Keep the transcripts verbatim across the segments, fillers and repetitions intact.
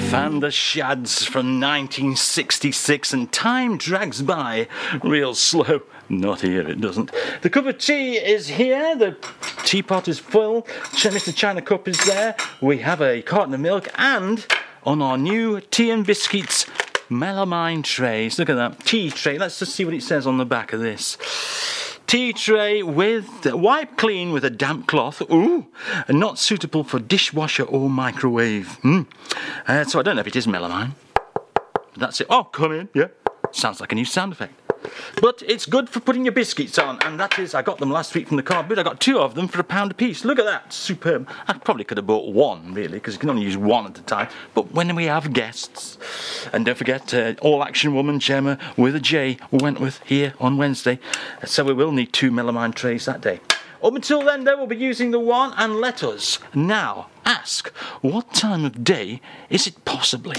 and the Shads from nineteen sixty-six, and time drags by real slow. Not here, it doesn't. The cup of tea is here, the teapot is full, Mister China Cup is there, we have a carton of milk, and on our new tea and biscuits melamine trays. Look at that, tea tray. Let's just see what it says on the back of this. Tea tray with wipe clean with a damp cloth. Ooh, not suitable for dishwasher or microwave. Mm. Uh, so I don't know if it is melamine. That's it. Oh, come in. Yeah, sounds like a new sound effect. But it's good for putting your biscuits on, and that is, I got them last week from the cardboard. I got two of them for a pound a piece. Look at that, superb. I probably could have bought one, really, because you can only use one at a time. But when we have guests, and don't forget, uh, All Action Woman Gemma with a J Wentworth here on Wednesday, so we will need two melamine trays that day. Up until then, though, we'll be using the one, and let us now ask, what time of day is it possibly?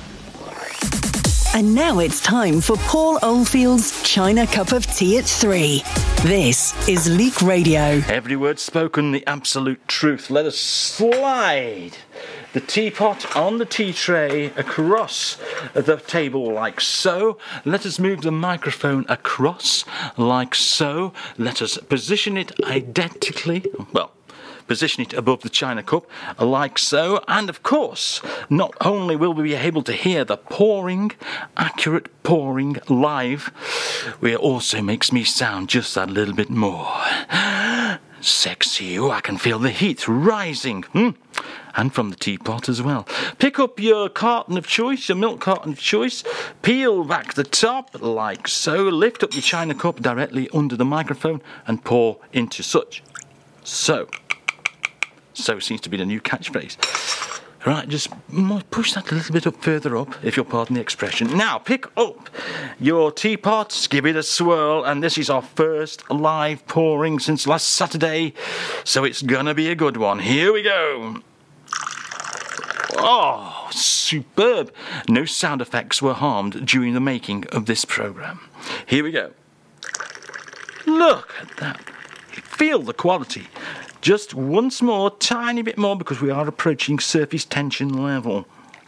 And now it's time for Paul Oldfield's China Cup of Tea at three. This is Leak Radio. Every word spoken, the absolute truth. Let us slide the teapot on the tea tray across the table like so. Let us move the microphone across like so. Let us position it identically. Well, position it above the China Cup, like so. And of course, not only will we be able to hear the pouring, accurate pouring live, it also makes me sound just that little bit more sexy. Oh, I can feel the heat rising. Hmm. And from the teapot as well. Pick up your carton of choice, your milk carton of choice, peel back the top like so, lift up your China Cup directly under the microphone and pour into such. So. So seems to be the new catchphrase. Right, just push that a little bit up further up, if you'll pardon the expression. Now, pick up your teapot, give it a swirl, and this is our first live pouring since last Saturday, so it's gonna be a good one. Here we go. Oh, superb. No sound effects were harmed during the making of this programme. Here we go. Look at that. Feel the quality. Just once more, tiny bit more, because we are approaching surface tension level.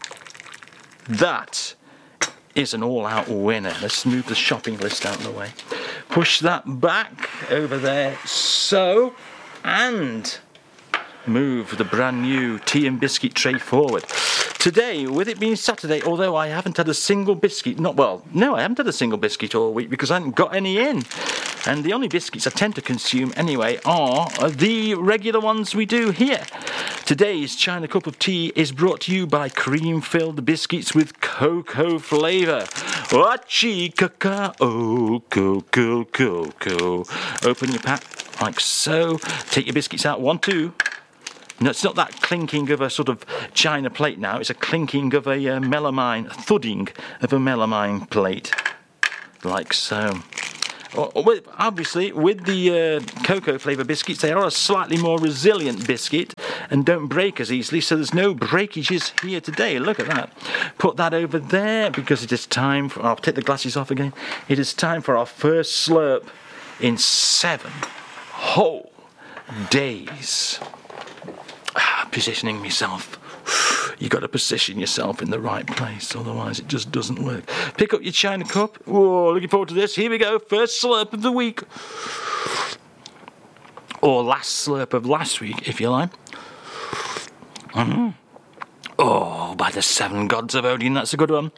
That is an all-out winner. Let's move the shopping list out of the way. Push that back over there, so, and move the brand new tea and biscuit tray forward. Today, with it being Saturday, although I haven't had a single biscuit, not well, no, I haven't had a single biscuit all week because I haven't got any in. And the only biscuits I tend to consume anyway are the regular ones we do here. Today's China Cup of Tea is brought to you by cream-filled biscuits with cocoa flavour. Wachi cacao, cocoa, cocoa. Open your pack like so. Take your biscuits out, one, two. No, it's not that clinking of a sort of china plate now. It's a clinking of a uh, melamine, thudding of a melamine plate, like so. Obviously, with the uh, cocoa flavour biscuits, they are a slightly more resilient biscuit and don't break as easily, so there's no breakages here today. Look at that. Put that over there because it is time for... I'll take the glasses off again. It is time for our first slurp in seven whole days. Ah, positioning myself. You've got to position yourself in the right place, otherwise it just doesn't work. Pick up your China Cup. Whoa, looking forward to this. Here we go, first slurp of the week. Or last slurp of last week, if you like. Mm-hmm. Oh, by the seven gods of Odin, that's a good one.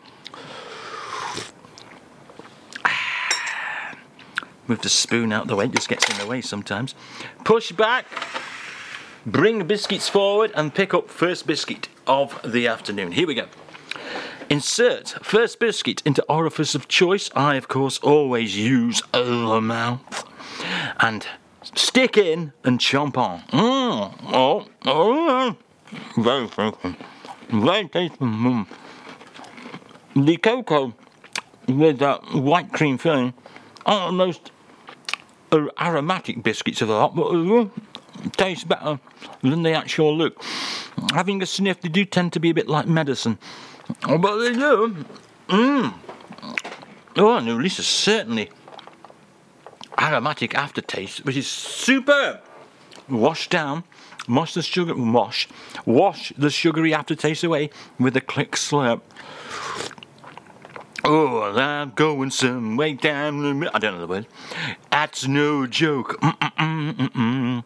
Move the spoon out the way, it just gets in the way sometimes. Push back. Bring biscuits forward and pick up first biscuit of the afternoon. Here we go. Insert first biscuit into orifice of choice. I, of course, always use the mouth. And stick in and chomp on. Mm. Oh, oh, very, very, very tasty. Mm. The cocoa with that white cream filling are the most aromatic biscuits of the lot, but uh, tastes better than they actually look. Having a sniff, they do tend to be a bit like medicine, but they do. Mmm. Oh, and release a certainly aromatic aftertaste, which is superb. Wash down Wash the sugar, wash, wash the sugary aftertaste away with a quick slurp. Oh, I'm going some way down the middle. I don't know the word. That's no joke. Mm-mm, mm-mm.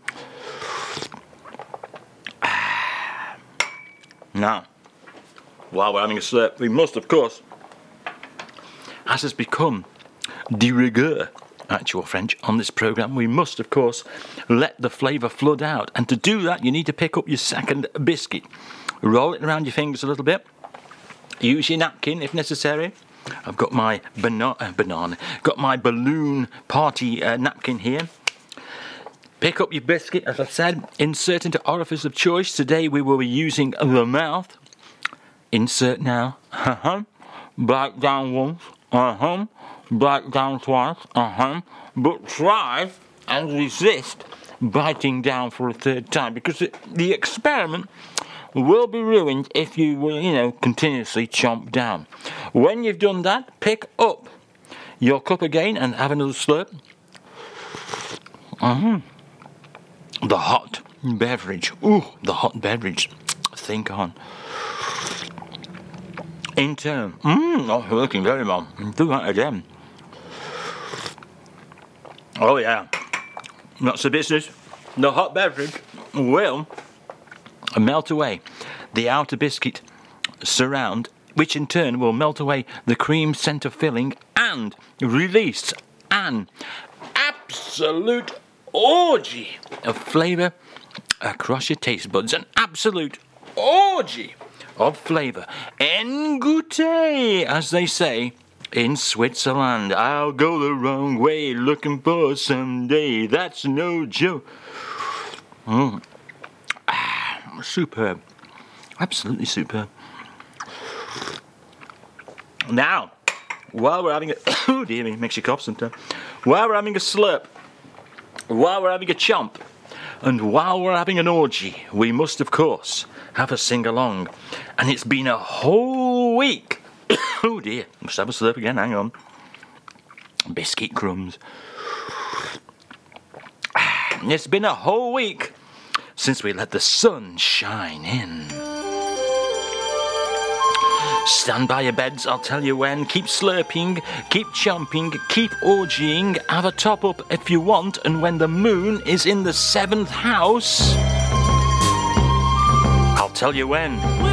Now, while we're having a slurp, we must, of course, as has become de rigueur, actual French, on this programme, we must, of course, let the flavour flood out. And to do that, you need to pick up your second biscuit. Roll it around your fingers a little bit. Use your napkin if necessary. I've got my bana- uh, banana, got my balloon party uh, napkin here. Pick up your biscuit, as I said, insert into orifice of choice. Today we will be using the mouth. Insert now. Uh-huh. Bite down once. Uh-huh. Bite down twice. Uh-huh. But try and resist biting down for a third time, because it, the experiment will be ruined if you will, you know, continuously chomp down. When you've done that, pick up your cup again and have another slurp. Uh-huh. The hot beverage. Ooh, the hot beverage. Think on. In turn. Mmm, oh, working very well. Do that again. Oh, yeah. That's the business. The hot beverage will melt away the outer biscuit surround, which in turn will melt away the cream centre filling and release an absolute orgy of flavour across your taste buds. An absolute orgy of flavour. En goûter, as they say in Switzerland. I'll go the wrong way looking for someday. That's no joke. Mm. Ah, superb. Absolutely superb. Now, while we're having a... oh dear me, makes you cough sometimes. While we're having a slurp, while we're having a chomp, and while we're having an orgy, we must, of course, have a sing-along. And it's been a whole week. Oh dear, must have a slurp again, hang on. Biscuit crumbs. It's been a whole week since we let the sun shine in. Stand by your beds, I'll tell you when. Keep slurping, keep chomping, keep orgying. Have a top up if you want. And when the moon is in the seventh house, I'll tell you when.